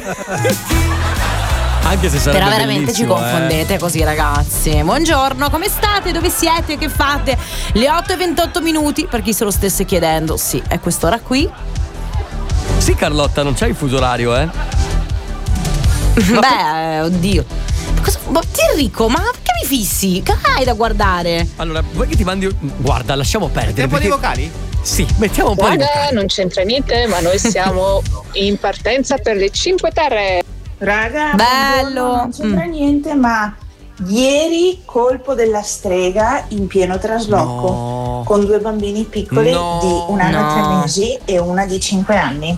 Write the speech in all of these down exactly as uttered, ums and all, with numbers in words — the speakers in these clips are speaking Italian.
Anche se sarebbe Però veramente ci confondete eh. così, ragazzi. Buongiorno, come state? Dove siete? Che fate? Le otto e ventotto minuti, per chi se lo stesse chiedendo. Sì, è quest'ora qui. Sì, Carlotta, non c'hai il fuso orario, eh? Beh, oddio. Cosa, ma Enrico, ma che mi fissi? Che hai da guardare? Allora, vuoi che ti mandi. Guarda, lasciamo perdere. Un po' di vocali? Sì, mettiamo un po' di Guarda, vocali. non c'entra niente, ma noi siamo in partenza per le Cinque Terre. Raga, bello. Non c'entra mm. niente, ma ieri colpo della strega in pieno trasloco No. con due bambini piccoli No. di un anno No. e tre mesi e una di cinque anni.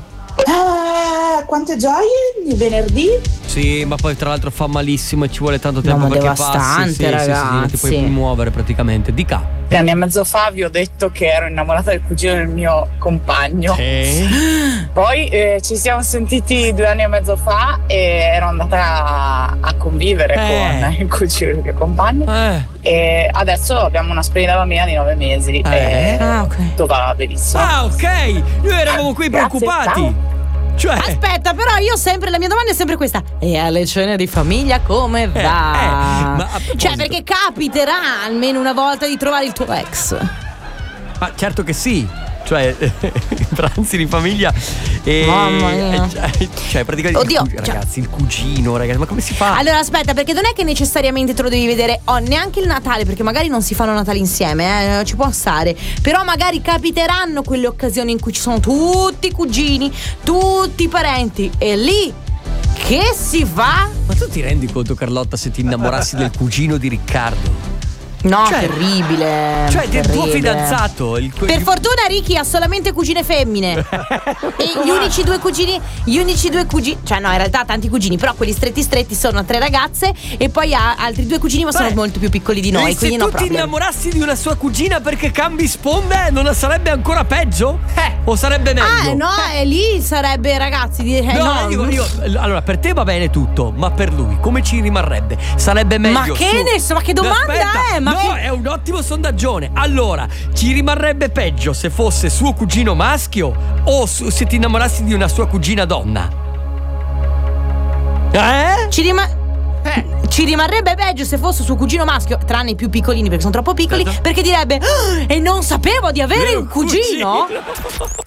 Ah, quante gioie di venerdì! Sì, ma poi tra l'altro fa malissimo e ci vuole tanto tempo No, ma perché devastante, passi. Sì, sì, sì, sì, non ti puoi ragazzi. più muovere praticamente. Dica. Tre anni e mezzo fa vi ho detto che ero innamorata del cugino del mio compagno. Eh? Poi eh, ci siamo sentiti due anni e mezzo fa e ero andata a, a convivere Eh. con il cugino del mio compagno. Eh. E adesso abbiamo una splendida bambina di nove mesi. Eh. E Ah, ok. tutto va benissimo. Ah, ok. Noi eravamo qui Grazie, preoccupati. ciao. Cioè. Aspetta, però io sempre, la mia domanda è sempre questa: e alle cene di famiglia come va? eh, ma a proposito- Cioè, perché capiterà almeno una volta di trovare il tuo ex. Ma certo che sì. Cioè, pranzi di famiglia e. Mamma mia. e- Cioè, praticamente. Oddio, il cu- ragazzi, il cugino, ragazzi, ma come si fa? Allora aspetta, perché non è che necessariamente te lo devi vedere oh, neanche il Natale, perché magari non si fanno Natale insieme, eh, ci può stare. Però magari capiteranno quelle occasioni in cui ci sono tutti i cugini, tutti i parenti, e lì che si fa? Ma tu ti rendi conto, Carlotta, se ti innamorassi del cugino di Riccardo? No, Cioè- terribile. Cioè, del tuo terribile. fidanzato. Il Per fortuna Ricky ha solamente cugine femmine. E gli unici due cugini, gli unici due cugini, cioè no, in realtà ha tanti cugini, però quelli stretti stretti sono tre ragazze e poi ha altri due cugini, ma sono Beh, molto più piccoli di E noi, se quindi tu no ti problem. innamorassi di una sua cugina perché cambi sponde, non sarebbe ancora peggio? Eh, o sarebbe meglio? Ah, no, e lì sarebbe, ragazzi, di, eh, No, no. dico io, allora per te va bene tutto, ma per lui come ci rimarrebbe? Sarebbe meglio. Ma che su- ne so, ma che domanda Aspetta, è? Ma no, che- è un ottimo sondaggione. Allora, ci rimarrebbe peggio se fosse suo cugino maschio o su- se ti innamorassi di una sua cugina donna? Eh? Ci rima- Ci rimarrebbe peggio se fosse suo cugino maschio, tranne i più piccolini perché sono troppo piccoli, Certo. perché direbbe "Ah, e non sapevo di avere Vero un cugino?" cugino.